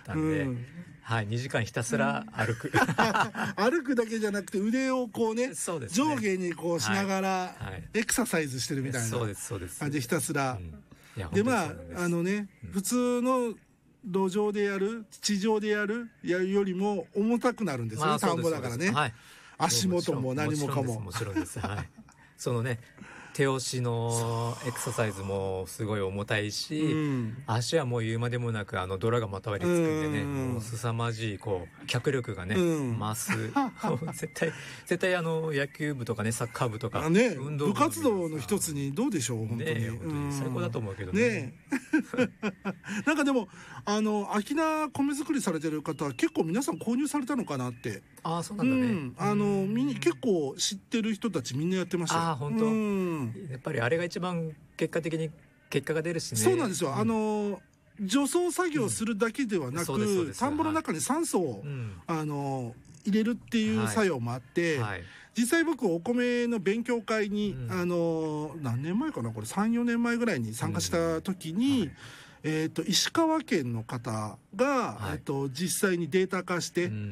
ったんで、はい、2時間ひたすら歩く歩くだけじゃなくて腕をこうね、 そうですね、 上下にこうしながら、 はいはい、 エクササイズしてるみたいな感じでひたすら、でまあ普通の路上でやる地上でやるよりも重たくなるんですよね、田んぼだからね、はい、足元も何もかももちろんです、はい、そのね手押しのエクササイズもすごい重たいし、足はもう言うまでもなく泥がまたわりつくんでね、もう凄まじいこう脚力がね、増す絶対野球部とかねサッカー部とか、 ね、運動部活動の一つにどうでしょう、本当に、 本当に最高だと思うけどね。 なんかでも秋菜米作りされてる方は結構皆さん購入されたのかなって。 ああそうなんだね、 結構知ってる人たちみんなやってましたよ。 ああ本当、やっぱりあれが一番結果的に結果が出るしね。 そうなんですよ、除草作業するだけではなく、田んぼの中に酸素を、入れるっていう作用もあって、実際僕お米の勉強会に、何年前かなこれ 3,4 年前ぐらいに参加した時に、石川県の方が、実際にデータ化して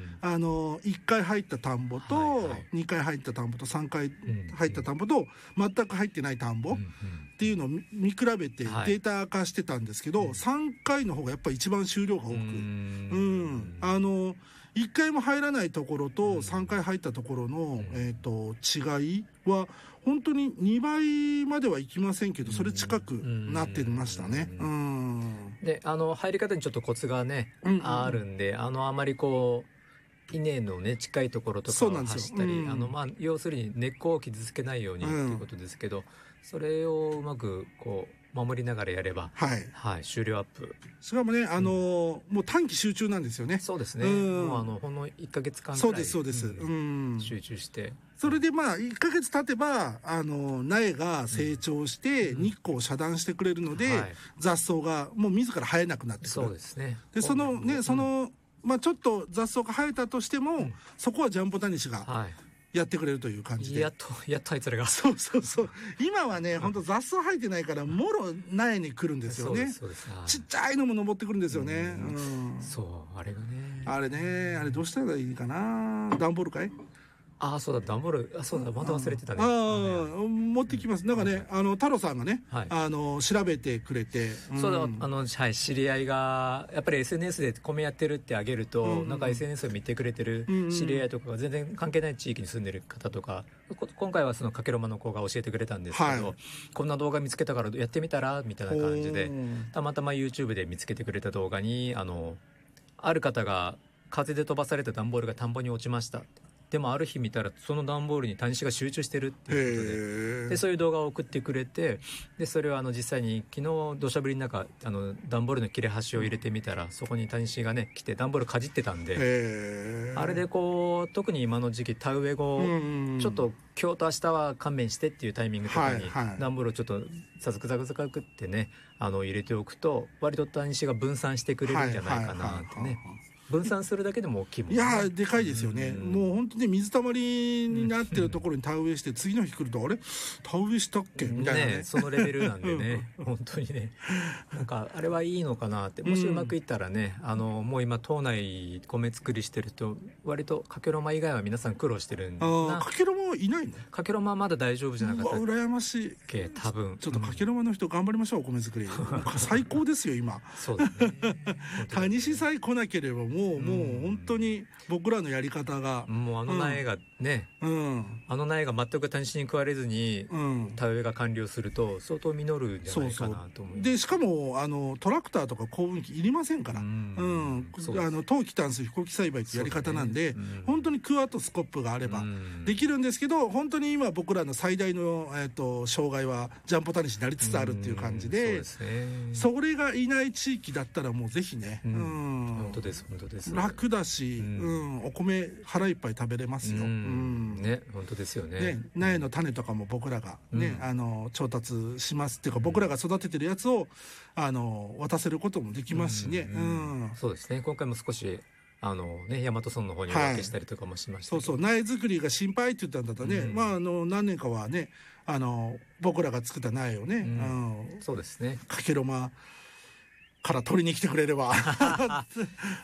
、1回入った田んぼと、2回入った田んぼと3回入った田んぼと全く入ってない田んぼっていうのを見比べてデータ化してたんですけど、3回の方がやっぱり一番収量が多く、1回も入らないところと3回入ったところの、違いは本当に2倍まではいきませんけど、それ近くなってましたね。 で入り方にちょっとコツがね、あるんであまりこう稲のね近いところとかを走ったり、要するに根っこを傷つけないようにっていうことですけど、それをうまくこう守りながらやれば、終了アップ。 しかもね、もう短期集中なんですよね。 そうですね。もうほんの1ヶ月間くらい。そうです。集中して。 それで1ヶ月経てば、苗が成長して日光を遮断してくれるので、雑草がもう自ら生えなくなってくる。 そうですね。 で、ちょっと雑草が生えたとしても、そこはジャンボタニシが、やってくれるという感じで。 やっとあいつらが。 そう。今はね、本当雑草生えてないから、もろ苗に来るんですよね。ちっちゃいのも登ってくるんですよね。 そう、あれがね。 あれどうしたらいいかな。段ボールかい？ ああそうだ段ボール、そうだまた忘れてたね。 持ってきます。なんかね太郎さんがね、調べてくれて、 そうだ知り合いがやっぱり SNS で米やってるってあげると、なんか SNS を見てくれてる知り合いとかが全然関係ない地域に住んでる方とか、今回はそのかけろまの子が教えてくれたんですけど、こんな動画見つけたからやってみたらみたいな感じで、たまたま YouTube で見つけてくれた動画にある方が風で飛ばされた段ボールが田んぼに落ちました。でもある日見たらその段ボールにタニシが集中してるっていうことで、そういう動画を送ってくれて、でそれを実際に昨日土砂降りの中段ボールの切れ端を入れてみたら、そこにタニシがね来て段ボールかじってたんで、あれでこう特に今の時期田植え後、ちょっと今日と明日は勘弁してっていうタイミングとかに段ボールをちょっとザクザクってね入れておくと、割とタニシが分散してくれるんじゃないかなってね。分散するだけでも大きいもんね。 いやでかいですよね。もう本当に水たまりになってるところに田植えして、次の日来るとあれ田植えしたっけみたいなね。 そのレベルなんでね本当にね、なんかあれはいいのかなって、もしうまくいったらね、もう今島内米作りしてると割とかけろま以外は皆さん苦労してるんだな。 かけろまいないの？ かけろままだ大丈夫じゃなかったっけ？ 羨ましい。 多分ちょっとかけろまの人頑張りましょう、お米作り最高ですよ今。 そうですね。 タニシさえ来なければもう本当に僕らのやり方が、 もう苗がね、苗が全くタニシに食われずに田植えが完了すると相当実るんじゃないかなと思います。 でしかもトラクターとか耕運機いりませんから、冬季短水飛行機栽培ってやり方なんで、本当にクワとスコップがあればできるんですけど、本当に今僕らの最大の障害はジャンボタニシになりつつあるっていう感じで、それがいない地域だったらもうぜひね、 本当です楽だし、お米腹いっぱい食べれますよ。 ね、本当ですよね。 苗の種とかも僕らがね、調達しますっていうか、僕らが育ててるやつを渡せることもできますしね。 そうですね。今回も少し大和村の方にお分けしたりとかもしましたけど、 苗作りが心配って言ったんだったらね、何年かはね僕らが作った苗をね、 そうですね、 かけろまから取りに来てくれれば